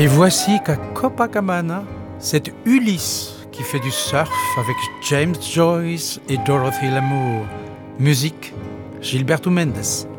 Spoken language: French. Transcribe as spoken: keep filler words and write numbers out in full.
Et voici qu'à Copacabana, c'est Ulysse qui fait du surf avec James Joyce et Dorothy Lamour. Musique, Gilberto Mendes.